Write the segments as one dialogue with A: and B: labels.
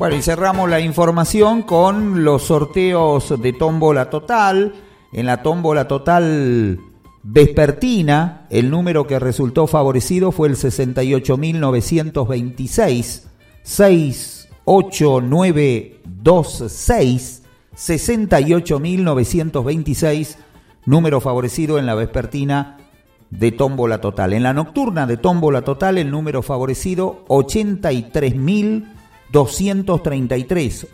A: Bueno, y cerramos la información con los sorteos de tómbola total. En la tómbola total vespertina, el número que resultó favorecido fue el 68.926, 68926, 68.926, número favorecido en la vespertina de tómbola total. En la nocturna de tómbola total, el número favorecido 83.233,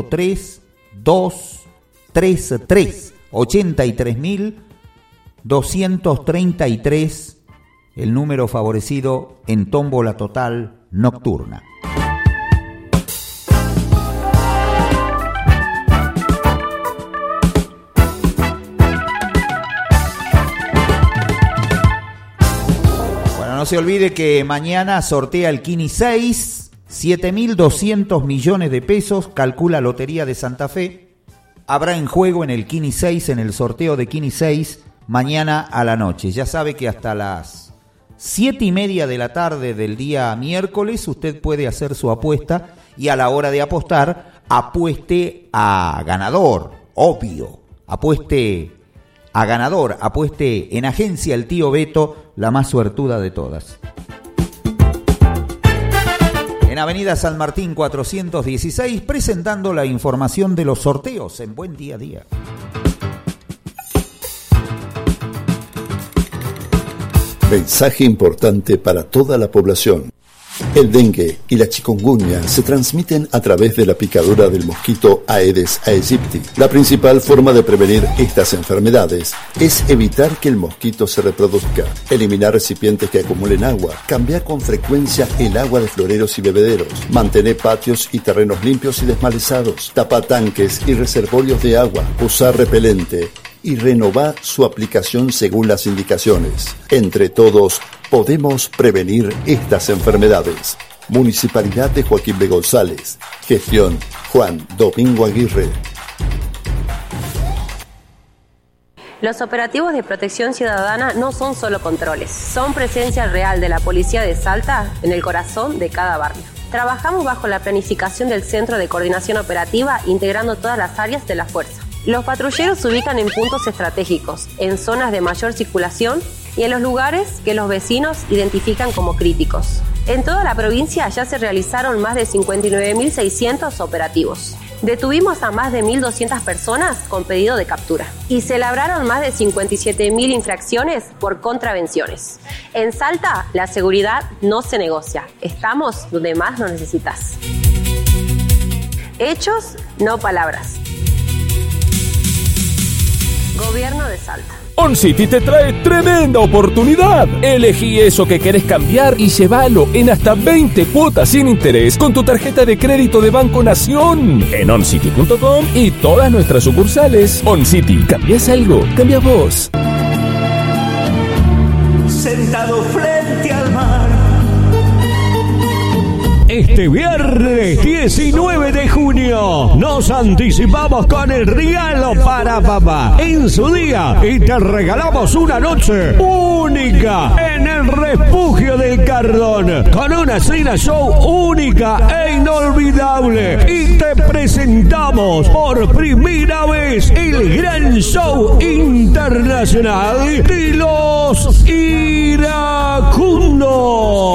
A: 83233, 83.233, el número favorecido en tómbola total nocturna. No se olvide que mañana sortea el Kini 6, 7.200 millones de pesos, calcula Lotería de Santa Fe. Habrá en juego en el Kini 6, en el sorteo de Kini 6, mañana a la noche. Ya sabe que hasta las 7:30 de la tarde del día miércoles usted puede hacer su apuesta y a la hora de apostar, apueste a ganador, obvio. Apueste a ganador, apueste en Agencia El Tío Beto, la más suertuda de todas. En Avenida San Martín 416, presentando la información de los sorteos en Buen Día a Día.
B: Mensaje importante para toda la población. El dengue y la chikungunya se transmiten a través de la picadura del mosquito Aedes aegypti. La principal forma de prevenir estas enfermedades es evitar que el mosquito se reproduzca, eliminar recipientes que acumulen agua, cambiar con frecuencia el agua de floreros y bebederos, mantener patios y terrenos limpios y desmalezados, tapar tanques y reservorios de agua, usar repelente y renovar su aplicación según las indicaciones. Entre todos, podemos prevenir estas enfermedades. Municipalidad de Joaquín B. González. Gestión Juan Domingo Aguirre.
C: Los operativos de protección ciudadana no son solo controles, son presencia real de la policía de Salta en el corazón de cada barrio. Trabajamos bajo la planificación del Centro de Coordinación Operativa, integrando todas las áreas de la fuerza. Los patrulleros se ubican en puntos estratégicos, en zonas de mayor circulación y en los lugares que los vecinos identifican como críticos. En toda la provincia ya se realizaron más de 59.600 operativos. Detuvimos a más de 1.200 personas con pedido de captura y se labraron más de 57.000 infracciones por contravenciones. En Salta, la seguridad no se negocia. Estamos donde más nos necesitas. Hechos, no palabras. Gobierno de Salta.
D: OnCity te trae tremenda oportunidad. Elegí eso que querés cambiar y llévalo en hasta 20 cuotas sin interés con tu tarjeta de crédito de Banco Nación. En oncity.com y todas nuestras sucursales. OnCity, ¿cambias algo? Cambia vos.
E: Sentado frente al mar.
F: Este viernes 19 de junio nos anticipamos con el regalo para papá en su día y te regalamos una noche única en el Refugio del Cardón con una cena show única e inolvidable y te presentamos por primera vez el gran show internacional de los iracundos.